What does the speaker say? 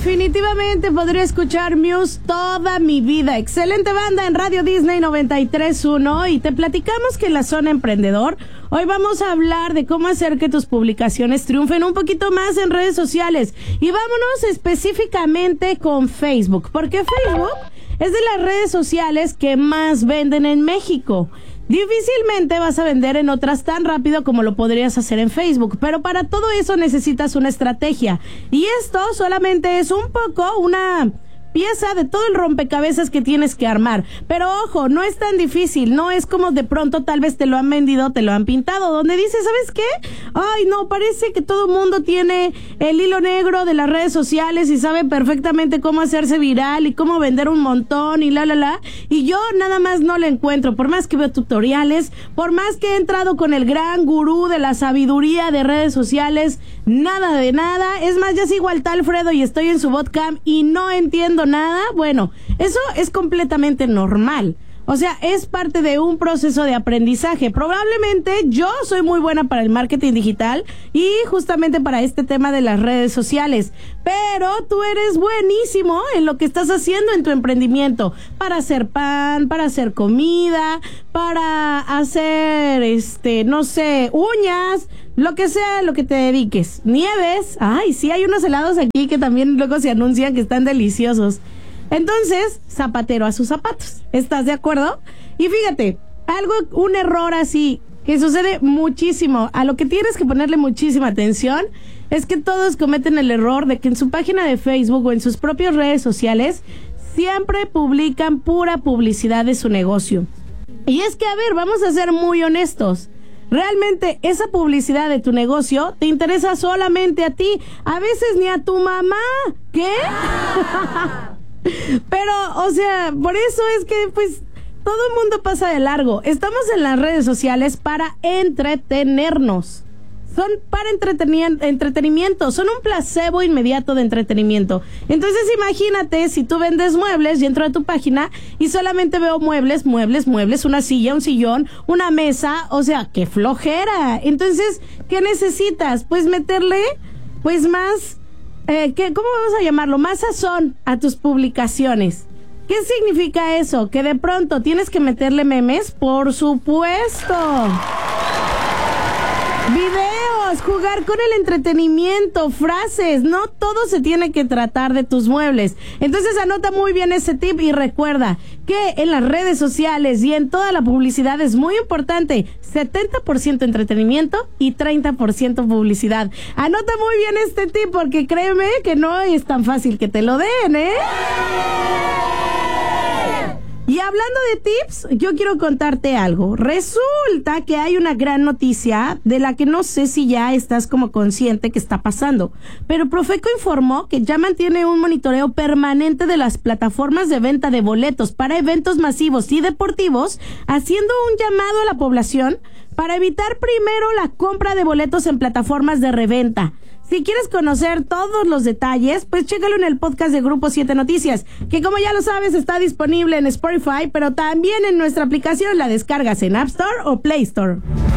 definitivamente podría escuchar Muse toda mi vida. Excelente banda en Radio Disney 93.1 y te platicamos que en la zona emprendedor hoy vamos a hablar de cómo hacer que tus publicaciones triunfen un poquito más en redes sociales. Y vámonos específicamente con Facebook, porque Facebook es de las redes sociales que más venden en México. Difícilmente vas a vender en otras tan rápido como lo podrías hacer en Facebook, pero para todo eso necesitas una estrategia. Y esto solamente es un poco una pieza de todo el rompecabezas que tienes que armar. Pero ojo, no es tan difícil, no es como de pronto tal vez te lo han vendido, te lo han pintado, donde dices, ¿sabes qué? Ay, no, parece que todo el mundo tiene el hilo negro de las redes sociales y sabe perfectamente cómo hacerse viral y cómo vender un montón y y yo nada más no lo encuentro, por más que veo tutoriales, por más que he entrado con el gran gurú de la sabiduría de redes sociales, nada de nada. Es más, ya sigo al tal Fredo y estoy en su botcamp y no entiendo nada. Bueno, eso es completamente normal. O sea, es parte de un proceso de aprendizaje. Probablemente yo soy muy buena para el marketing digital y justamente para este tema de las redes sociales. Pero tú eres buenísimo en lo que estás haciendo en tu emprendimiento. Para hacer pan, para hacer comida, para hacer, no sé, uñas, lo que sea, lo que te dediques. Nieves. Ay, sí, hay unos helados aquí que también luego se anuncian que están deliciosos. Entonces, zapatero a sus zapatos. ¿Estás de acuerdo? Y fíjate, un error así que sucede muchísimo, a lo que tienes que ponerle muchísima atención, es que todos cometen el error de que en su página de Facebook o en sus propias redes sociales siempre publican pura publicidad de su negocio. Y es que, a ver, vamos a ser muy honestos. Realmente esa publicidad de tu negocio te interesa solamente a ti, a veces ni a tu mamá. ¿Qué? Pero, o sea, por eso es que, pues, todo el mundo pasa de largo. Estamos en las redes sociales para entretenernos. Son para entretenimiento, son un placebo inmediato de entretenimiento. Entonces imagínate si tú vendes muebles y entro a tu página y solamente veo muebles, una silla, un sillón, una mesa, o sea, ¡qué flojera! Entonces, ¿qué necesitas? Pues meterle, pues más, ¿cómo vamos a llamarlo? Más sazón a tus publicaciones. ¿Qué significa eso? ¿Que de pronto tienes que meterle memes? ¡Por supuesto! Videos, jugar con el entretenimiento, frases, no todo se tiene que tratar de tus muebles. Entonces anota muy bien ese tip y recuerda que en las redes sociales y en toda la publicidad es muy importante, 70% entretenimiento y 30% publicidad. Anota muy bien este tip porque créeme que no es tan fácil que te lo den, ¿eh? Y hablando de tips, yo quiero contarte algo. Resulta que hay una gran noticia de la que no sé si ya estás como consciente que está pasando. Pero Profeco informó que ya mantiene un monitoreo permanente de las plataformas de venta de boletos para eventos masivos y deportivos, haciendo un llamado a la población para evitar primero la compra de boletos en plataformas de reventa. Si quieres conocer todos los detalles, pues chécalo en el podcast de Grupo 7 Noticias, que como ya lo sabes está disponible en Spotify, pero también en nuestra aplicación. La descargas en App Store o Play Store.